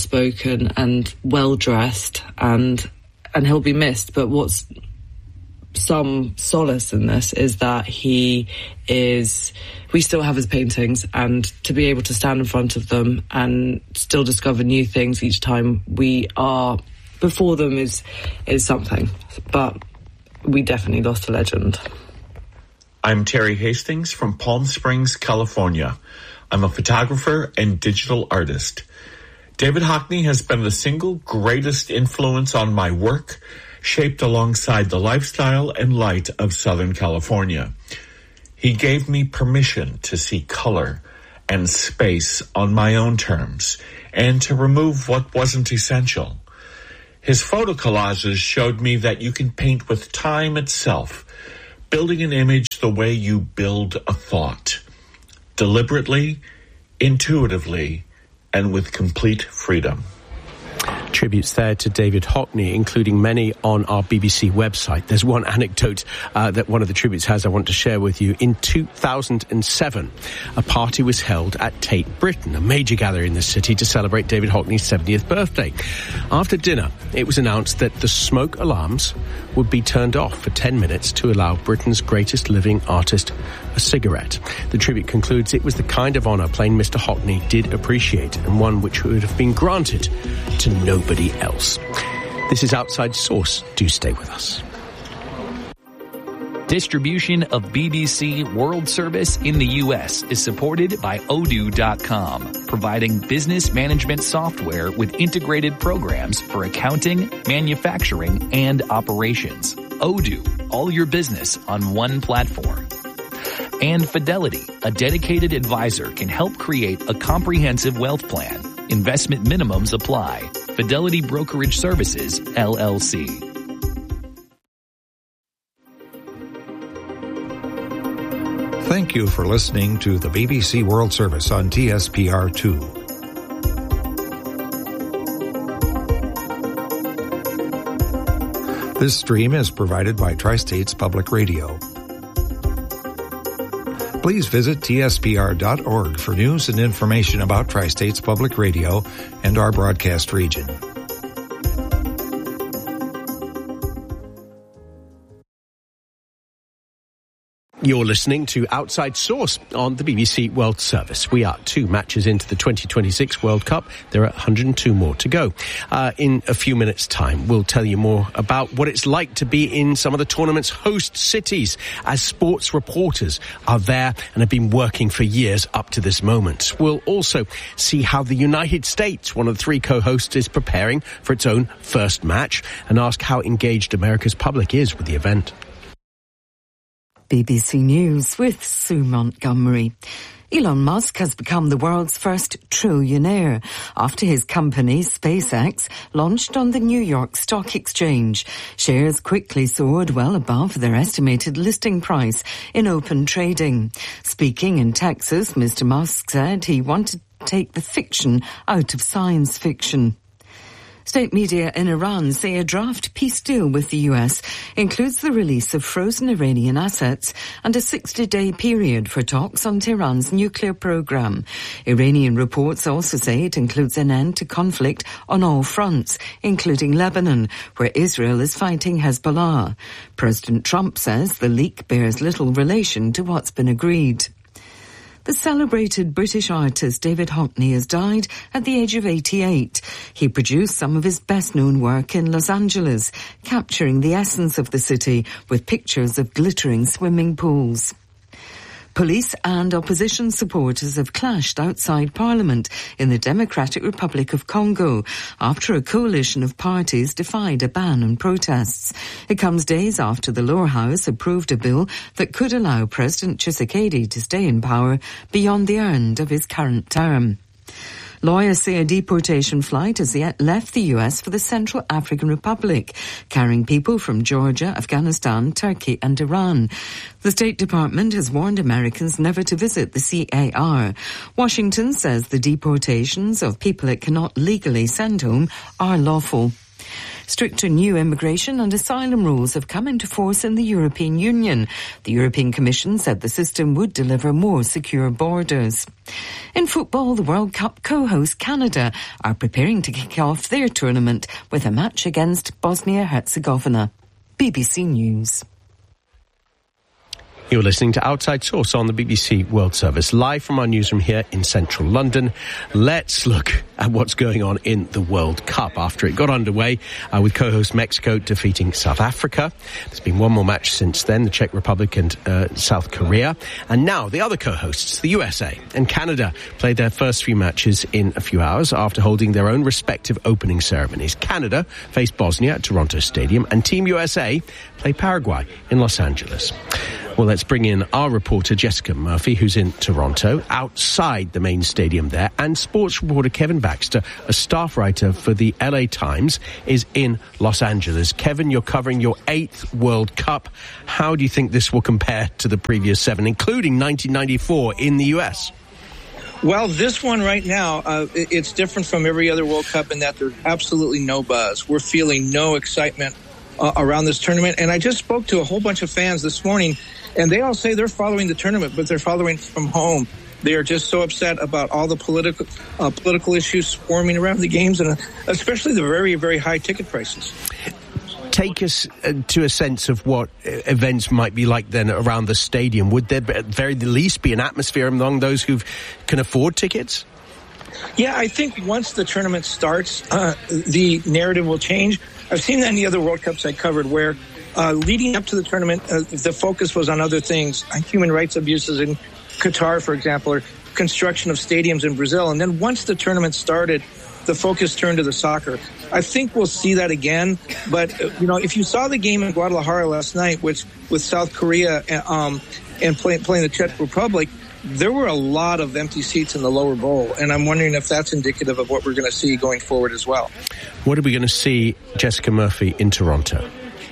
Speaker 2: outspoken and well-dressed, and he'll be missed. But what's some solace in this is that we still have his paintings, and to be able to stand in front of them and still discover new things each time we are before them is something. But we definitely lost a legend.
Speaker 3: I'm Terry Hastings from Palm Springs, California. I'm a photographer and digital artist. David Hockney has been the single greatest influence on my work, shaped alongside the lifestyle and light of Southern California. He gave me permission to see color and space on my own terms and to remove what wasn't essential. His photo collages showed me that you can paint with time itself, building an image the way you build a thought, deliberately, intuitively, and with complete freedom.
Speaker 4: Tributes there to David Hockney, including many on our BBC website. There's one anecdote that one of the tributes has I want to share with you. In 2007, a party was held at Tate Britain, a major gathering in the city, to celebrate David Hockney's 70th birthday. After dinner, it was announced that the smoke alarms would be turned off for 10 minutes to allow Britain's greatest living artist a cigarette. The tribute concludes it was the kind of honour plain Mr. Hockney did appreciate, and one which would have been granted to nobody else. This is Outside Source. Do stay with us.
Speaker 6: Distribution of BBC World Service in the U.S. is supported by Odoo.com, providing business management software with integrated programs for accounting, manufacturing, and operations. Odoo, all your business on one platform. And Fidelity, a dedicated advisor, can help create a comprehensive wealth plan. Investment minimums apply. Fidelity Brokerage Services, LLC.
Speaker 7: Thank you for listening to the BBC World Service on TSPR2. This stream is provided by Tri-States Public Radio. Please visit tspr.org for news and information about Tri-States Public Radio and our broadcast region.
Speaker 4: You're listening to Outside Source on the BBC World Service. We are 2 matches into the 2026 World Cup. There are 102 more to go. In a few minutes' time, we'll tell you more about what it's like to be in some of the tournament's host cities, as sports reporters are there and have been working for years up to this moment. We'll also see how the United States, one of the 3 co-hosts, is preparing for its own first match, and ask how engaged America's public is with the event.
Speaker 14: BBC News with Sue Montgomery. Elon Musk has become the world's first trillionaire after his company, SpaceX, launched on the New York Stock Exchange. Shares quickly soared well above their estimated listing price in open trading. Speaking in Texas, Mr. Musk said he wanted to take the fiction out of science fiction. State media in Iran say a draft peace deal with the US includes the release of frozen Iranian assets and a 60-day period for talks on Tehran's nuclear program. Iranian reports also say it includes an end to conflict on all fronts, including Lebanon, where Israel is fighting Hezbollah. President Trump says the leak bears little relation to what's been agreed. The celebrated British artist David Hockney has died at the age of 88. He produced some of his best-known work in Los Angeles, capturing the essence of the city with pictures of glittering swimming pools. Police and opposition supporters have clashed outside Parliament in the Democratic Republic of Congo after a coalition of parties defied a ban on protests. It comes days after the lower house approved a bill that could allow President Tshisekedi to stay in power beyond the end of his current term. Lawyers say a deportation flight has yet left the US for the Central African Republic, carrying people from Georgia, Afghanistan, Turkey and Iran. The State Department has warned Americans never to visit the CAR. Washington says the deportations of people it cannot legally send home are lawful. Stricter new immigration and asylum rules have come into force in the European Union. The European Commission said the system would deliver more secure borders. In football, the World Cup co-host Canada are preparing to kick off their tournament with a match against Bosnia-Herzegovina. BBC News.
Speaker 4: You're listening to Outside Source on the BBC World Service, live from our newsroom here in central London. Let's look at what's going on in the World Cup after it got underway with co-host Mexico defeating South Africa. There's been one more match since then, the Czech Republic and South Korea. And now the other co-hosts, the USA and Canada, played their first three matches in a few hours after holding their own respective opening ceremonies. Canada faced Bosnia at Toronto Stadium, and Team USA played Paraguay in Los Angeles. Well, let's bring in our reporter, Jessica Murphy, who's in Toronto, outside the main stadium there, and sports reporter Kevin Baxter, a staff writer for the LA Times, is in Los Angeles. Kevin, you're covering your 8th World Cup. How do you think this will compare to the previous 7, including 1994 in the US?
Speaker 5: Well, this one right now, it's different from every other World Cup in that there's absolutely no buzz. We're feeling no excitement around this tournament. And I just spoke to a whole bunch of fans this morning, and they all say they're following the tournament, but they're following from home. They are just so upset about all the political issues swarming around the games, and especially the very, very high ticket prices.
Speaker 4: Take us to a sense of what events might be like then around the stadium. Would there at very least be an atmosphere among those who can afford tickets?
Speaker 5: Yeah, I think once the tournament starts, the narrative will change. I've seen that in the other World Cups I covered where leading up to the tournament, the focus was on other things, on human rights abuses in Qatar, for example, or construction of stadiums in Brazil. And then once the tournament started, the focus turned to the soccer. I think we'll see that again. But, if you saw the game in Guadalajara last night, which with South Korea and playing the Czech Republic, there were a lot of empty seats in the lower bowl. And I'm wondering if that's indicative of what we're going to see going forward as well.
Speaker 4: What are we going to see, Jessica Murphy, in Toronto?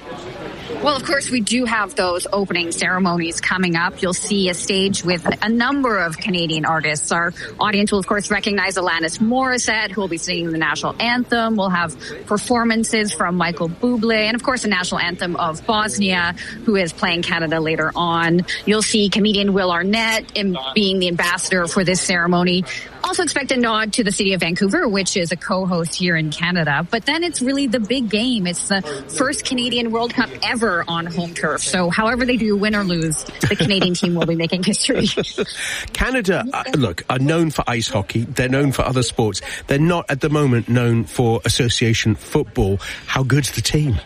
Speaker 9: Well, of course, we do have those opening ceremonies coming up. You'll see a stage with a number of Canadian artists. Our audience will, of course, recognize Alanis Morissette, who will be singing the national anthem. We'll have performances from Michael Bublé, and, of course, the national anthem of Bosnia, who is playing Canada later on. You'll see comedian Will Arnett being the ambassador for this ceremony. Also expect a nod to the city of Vancouver, which is a co-host here in Canada. But then it's really the big game. It's the first Canadian World Cup ever on home turf. So however they do, win or lose, the Canadian team will be making history.
Speaker 4: Canada, are known for ice hockey. They're known for other sports. They're not at the moment known for association football. How good's the team?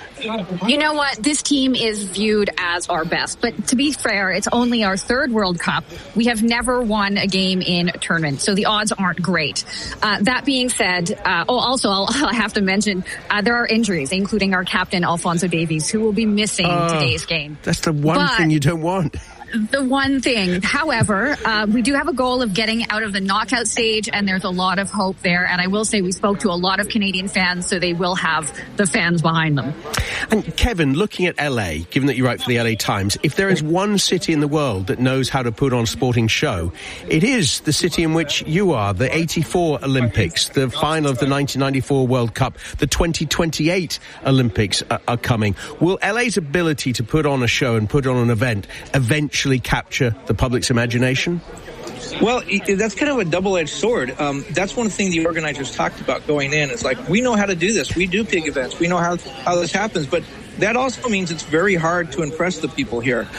Speaker 9: You know what? This team is viewed as our best. But to be fair, it's only our 3rd World Cup. We have never won a game in a tournament, so the odds aren't great. That being said, also I'll have to mention there are injuries, including our captain, Alphonso Davies, who will be missing today's game.
Speaker 4: That's the one thing you don't want.
Speaker 9: The one thing. However, we do have a goal of getting out of the knockout stage, and there's a lot of hope there. And I will say we spoke to a lot of Canadian fans, so they will have the fans behind them.
Speaker 4: And Kevin, looking at LA, given that you write for the LA Times, if there is one city in the world that knows how to put on a sporting show, it is the city in which you are. The 84 Olympics, the final of the 1994 World Cup, the 2028 Olympics are coming. Will LA's ability to put on a show and put on an event eventually capture the public's imagination?
Speaker 5: Well, that's kind of a double-edged sword. That's one thing the organizers talked about going in. It's like, we know how to do this. We do big events. We know how this happens. But that also means it's very hard to impress the people here.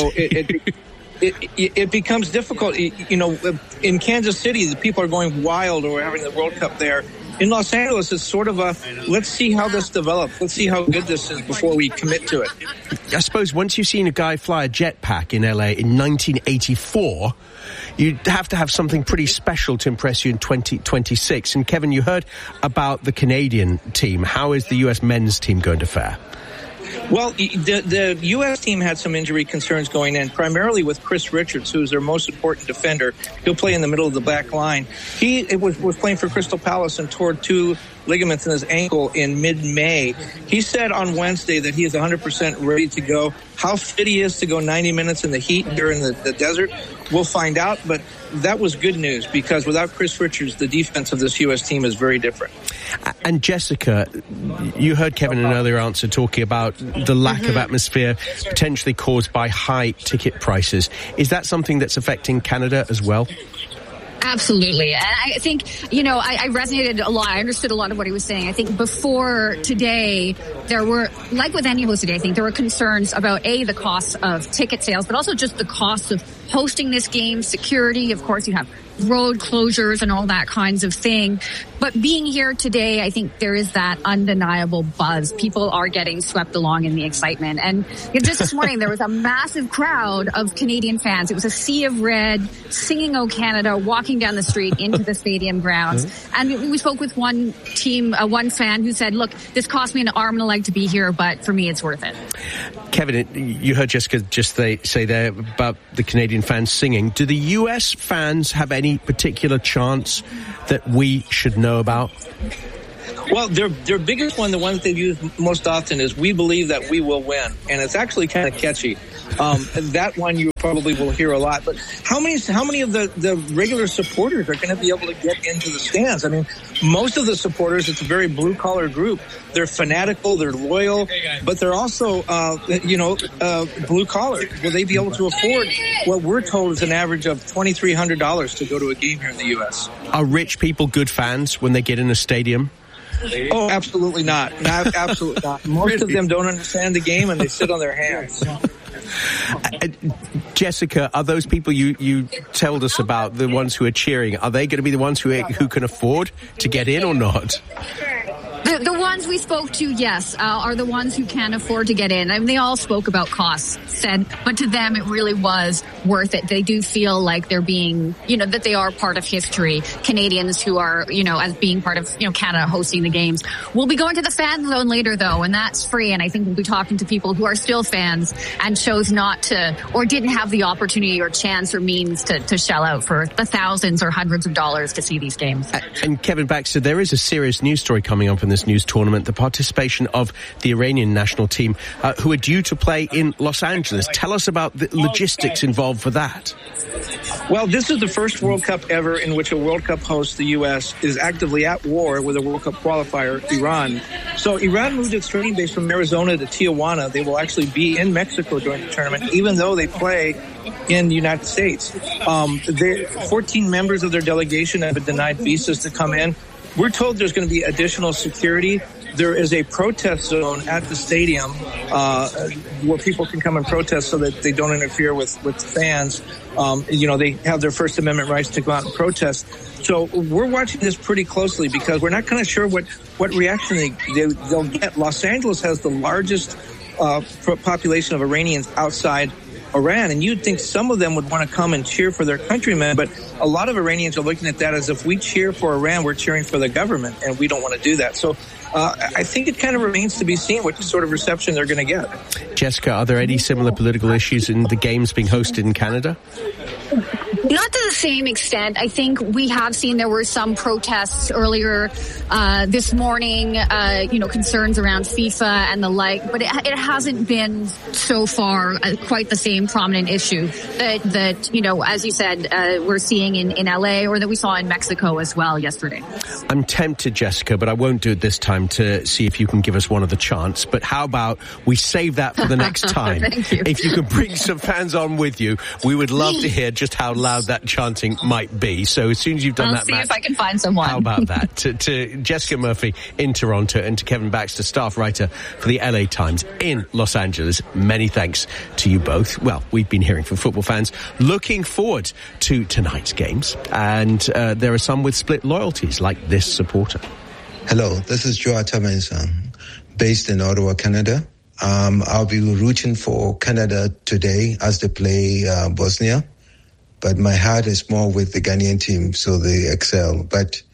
Speaker 5: It becomes difficult. In Kansas City, the people are going wild over having the World Cup there. In Los Angeles, it's sort of let's see how this develops. Let's see how good this is before we commit to it.
Speaker 4: I suppose once you've seen a guy fly a jetpack in LA in 1984, you'd have to have something pretty special to impress you in 2026. And Kevin, you heard about the Canadian team. How is the US men's team going to fare?
Speaker 5: Well, the U.S. team had some injury concerns going in, primarily with Chris Richards, who's their most important defender. He'll play in the middle of the back line. He was playing for Crystal Palace and tore 2 ligaments in his ankle in mid-May. He said on Wednesday that he is 100% ready to go. How fit he is to go 90 minutes in the heat here in the desert, we'll find out. But that was good news, because without Chris Richards, the defense of this U.S. team is very different.
Speaker 4: And Jessica, you heard Kevin in an earlier answer talking about the lack of atmosphere potentially caused by high ticket prices. Is that something that's affecting Canada as well?
Speaker 9: Absolutely. And I think, I resonated a lot. I understood a lot of what he was saying. I think before today, there were, like with any host today, I think there were concerns about, the cost of ticket sales, but also just the cost of hosting this game, security. Of course, you have road closures and all that kinds of thing. But being here today, I think there is that undeniable buzz. People are getting swept along in the excitement. And just this morning, there was a massive crowd of Canadian fans. It was a sea of red, singing "O Canada," walking down the street into the stadium grounds. And we spoke with one fan who said, look, this cost me an arm and a leg to be here, but for me, it's worth it.
Speaker 4: Kevin, you heard Jessica just say there about the Canadian fans singing. Do the US fans have any particular chants that we should know about?
Speaker 5: Well, their biggest one, the one that they use most often, is "We believe that we will win," and it's actually kind of catchy. That one you probably will hear a lot. But how many of the regular supporters are going to be able to get into the stands? I mean, most of the supporters, it's a very blue collar group. They're fanatical, they're loyal, but they're also blue collar. Will they be able to afford what we're told is an average of $2,300 to go to a game here in the U.S.?
Speaker 4: Are rich people good fans when they get in a stadium?
Speaker 5: Oh, absolutely not. Absolutely not. Most of them don't understand the game and they sit on their hands.
Speaker 4: Jessica, are those people you told us about, the ones who are cheering, are they going to be the ones who can afford to get in or not?
Speaker 9: The ones we spoke to, yes, are the ones who can afford to get in. I mean, they all spoke about costs, but to them it really was worth it. They do feel like they're being, that they are part of history. Canadians who are, as being part of, Canada hosting the games. We'll be going to the fan zone later, though, and that's free. And I think we'll be talking to people who are still fans and chose not to, or didn't have the opportunity or chance or means to shell out for the thousands or hundreds of dollars to see these games.
Speaker 4: And Kevin Baxter, there is a serious news story coming up in this news tournament, the participation of the Iranian national team who are due to play in Los Angeles. Tell us about the logistics involved for that.
Speaker 5: Well, this is the first World Cup ever in which a World Cup host, the U.S., is actively at war with a World Cup qualifier, Iran. So Iran moved its training base from Arizona to Tijuana. They will actually be in Mexico during the tournament, even though they play in the United States. 14 members of their delegation have been denied visas to come in. We're told there's going to be additional security. There is a protest zone at the stadium where people can come and protest so that they don't interfere with fans. They have their First Amendment rights to go out and protest. So we're watching this pretty closely because we're not kind of sure what reaction they'll get. Los Angeles has the largest population of Iranians outside Iran, and you'd think some of them would want to come and cheer for their countrymen, but a lot of Iranians are looking at that as if we cheer for Iran, we're cheering for the government, and we don't want to do that. So I think it kind of remains to be seen what sort of reception they're going to get.
Speaker 4: Jessica, are there any similar political issues in the games being hosted in Canada?
Speaker 9: Not to the same extent. I think we have seen there were some protests earlier this morning, concerns around FIFA and the like, but it hasn't been so far quite the same prominent issue that as you said, we're seeing in LA or that we saw in Mexico as well yesterday.
Speaker 4: I'm tempted, Jessica, but I won't do it this time to see if you can give us one of the chants. But how about we save that for the next time?
Speaker 9: Thank you.
Speaker 4: If you can bring some fans on with you, we would love to hear just how loud that chanting might be. So as soon as you've done
Speaker 9: I'll
Speaker 4: that,
Speaker 9: see
Speaker 4: Matt,
Speaker 9: if I can find someone.
Speaker 4: How about that? To Jessica Murphy in Toronto and to Kevin Baxter, staff writer for the LA Times in Los Angeles, many thanks to you both. Well, we've been hearing from football fans looking forward to tonight's games, and there are some with split loyalties, like this supporter.
Speaker 10: Hello, this is Joe Atamensa, based in Ottawa, Canada. I'll be rooting for Canada today as they play Bosnia, but my heart is more with the Ghanaian team, so they excel.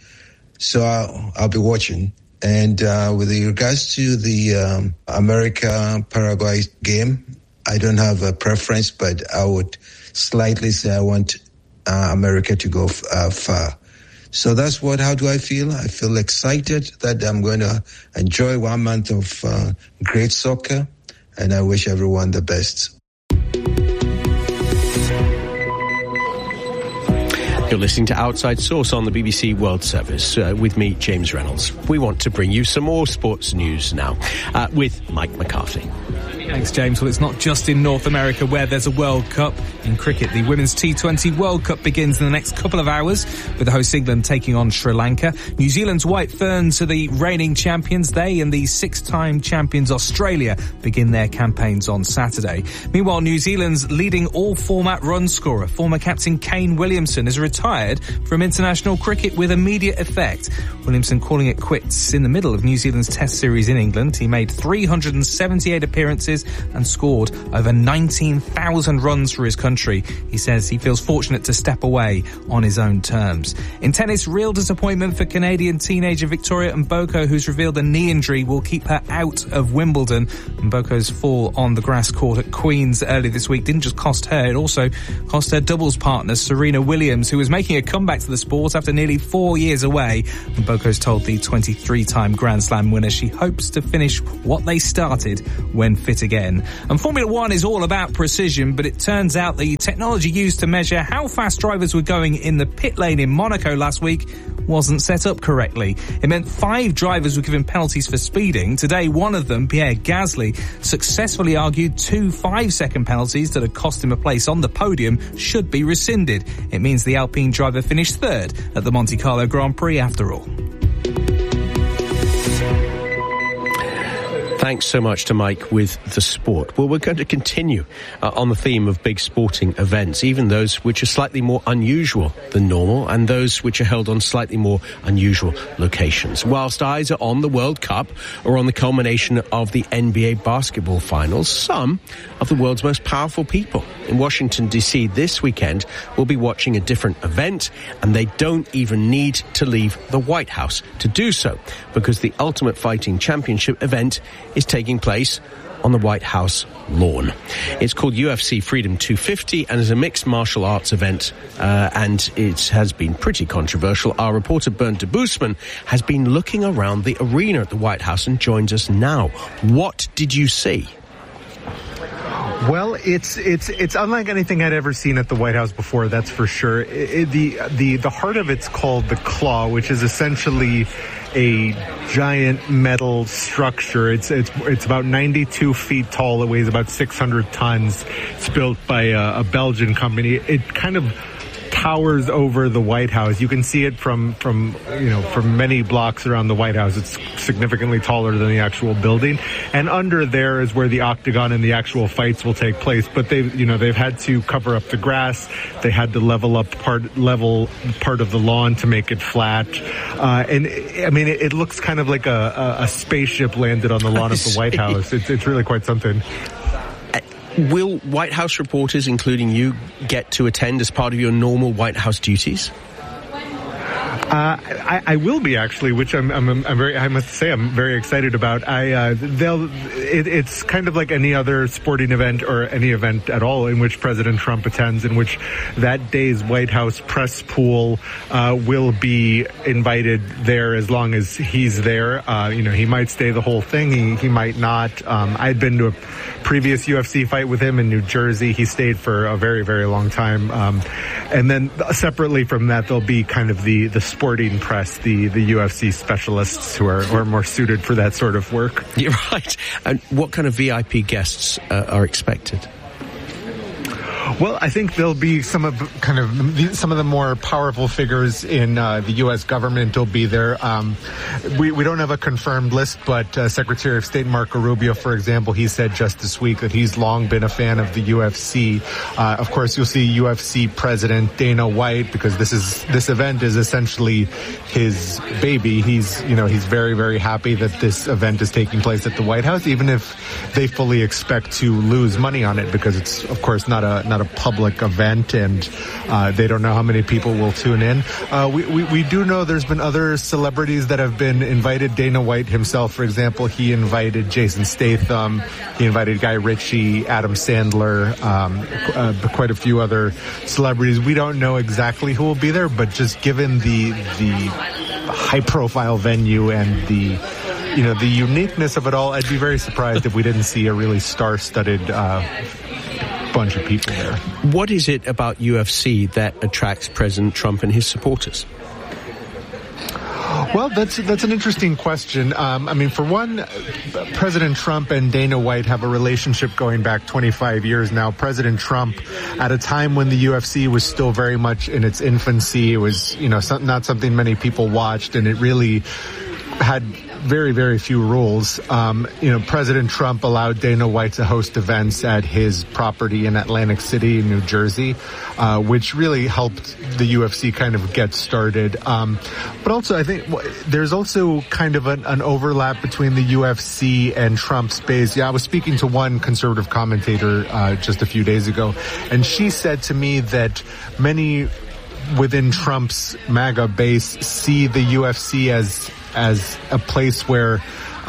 Speaker 10: So I'll be watching. And with regards to the America-Paraguay game, I don't have a preference, but I would slightly say I want America to go far. So how do I feel? I feel excited that I'm going to enjoy 1 month of great soccer, and I wish everyone the best.
Speaker 4: You're listening to Outside Source on the BBC World Service with me, James Reynolds. We want to bring you some more sports news now with Mike McCarthy.
Speaker 11: Thanks, James. Well, it's not just in North America where there's a World Cup. In cricket, the Women's T20 World Cup begins in the next couple of hours, with the host England taking on Sri Lanka. New Zealand's White Ferns are the reigning champions. They and the 6-time champions Australia begin their campaigns on Saturday. Meanwhile, New Zealand's leading all-format run scorer, former captain Kane Williamson, has retired from international cricket with immediate effect. Williamson calling it quits in the middle of New Zealand's Test series in England. He made 378 appearances and scored over 19,000 runs for his country. He says he feels fortunate to step away on his own terms. In tennis, real disappointment for Canadian teenager Victoria Mboko, who's revealed a knee injury will keep her out of Wimbledon. Mboko's fall on the grass court at Queen's early this week didn't just cost her, it also cost her doubles partner Serena Williams, who was making a comeback to the sport after nearly 4 years away. Mboko's told the 23-time Grand Slam winner she hopes to finish what they started when fit again. And Formula One is all about precision, but it turns out the technology used to measure how fast drivers were going in the pit lane in Monaco last week wasn't set up correctly. It meant 5 drivers were given penalties for speeding. Today, one of them, Pierre Gasly, successfully argued 2 5-second penalties that had cost him a place on the podium should be rescinded. It means the Alpine driver finished 3rd at the Monte Carlo Grand Prix after all.
Speaker 4: Thanks so much to Mike with the sport. Well, we're going to continue on the theme of big sporting events, even those which are slightly more unusual than normal and those which are held on slightly more unusual locations. Whilst eyes are on the World Cup or on the culmination of the NBA basketball finals, some of the world's most powerful people in Washington, D.C. this weekend will be watching a different event, and they don't even need to leave the White House to do so, because the Ultimate Fighting Championship event is taking place on the White House lawn. It's called UFC Freedom 250 and is a mixed martial arts event, and it has been pretty controversial. Our reporter Bernd Debusman has been looking around the arena at the White House and joins us now. What did you see?
Speaker 17: Well, it's unlike anything I'd ever seen at the White House before, that's for sure. The heart of it's called the Claw, which is essentially a giant metal structure. It's about 92 feet tall. It weighs about 600 tons. It's built by a Belgian company. It kind of towers over the White House. You can see it from many blocks around the White House. It's significantly taller than the actual building. And under there is where the octagon and the actual fights will take place. But they've had to cover up the grass. They had to level part of the lawn to make it flat. And I mean, it looks kind of like a spaceship landed on the lawn of the White House. It's really quite something.
Speaker 4: Will White House reporters, including you, get to attend as part of your normal White House duties?
Speaker 17: I will be, actually, which I must say I'm very excited about. It's kind of like any other sporting event or any event at all in which President Trump attends, in which that day's White House press pool will be invited there as long as he's there. He might stay the whole thing. He might not. I'd been to a previous UFC fight with him in New Jersey. He stayed for a very, very long time. And then separately from that, there'll be kind of the sporting press, the UFC specialists who are more suited for that sort of work.
Speaker 4: You're right. And what kind of VIP guests are expected?
Speaker 17: Well, I think there'll be some of the more powerful figures in the U.S. government will be there. We don't have a confirmed list, but Secretary of State Marco Rubio, for example, he said just this week that he's long been a fan of the UFC. Of course, you'll see UFC President Dana White, because this event is essentially his baby. He's very, very happy that this event is taking place at the White House, even if they fully expect to lose money on it, because it's, of course, not a public event, and they don't know how many people will tune in. We do know there's been other celebrities that have been invited. Dana White himself, for example, he invited Jason Statham, he invited Guy Ritchie, Adam Sandler, quite a few other celebrities. We don't know exactly who will be there, but just given the high-profile venue and the uniqueness of it all, I'd be very surprised if we didn't see a really star-studded bunch of people there.
Speaker 4: What is it about UFC that attracts President Trump and his supporters?
Speaker 17: Well, that's an interesting question. I mean, for one, President Trump and Dana White have a relationship going back 25 years now. President Trump, at a time when the UFC was still very much in its infancy, it was, not something many people watched, and it really had very, very few rules. President Trump allowed Dana White to host events at his property in Atlantic City, New Jersey, which really helped the UFC kind of get started. But also, I think there's also kind of an overlap between the UFC and Trump's base. Yeah, I was speaking to one conservative commentator just a few days ago, and she said to me that many within Trump's MAGA base see the UFC as a place where,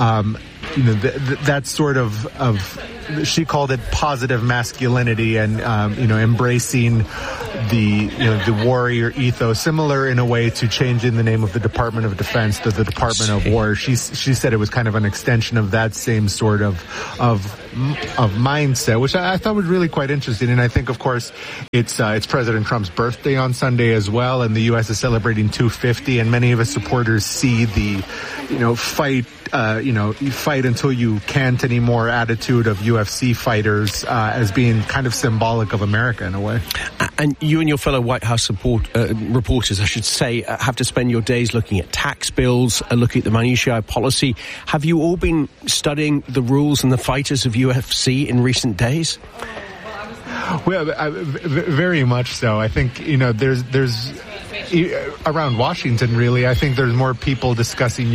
Speaker 17: that sort of she called it positive masculinity and, embracing the warrior ethos, similar in a way to changing the name of the Department of Defense to the Department of War. She said it was kind of an extension of that same sort of mindset, which I thought was really quite interesting. And I think, of course, it's President Trump's birthday on Sunday as well, and the U.S. is celebrating 250, and many of his supporters see the, fight until you can't anymore attitude of UFC fighters as being kind of symbolic of America in a way.
Speaker 4: And you and your fellow White House reporters, I should say, have to spend your days looking at tax bills, looking at the minutiae policy. Have you all been studying the rules and the fighters of UFC in recent days?
Speaker 17: Well, very much so. I think, there's around Washington, really, I think there's more people discussing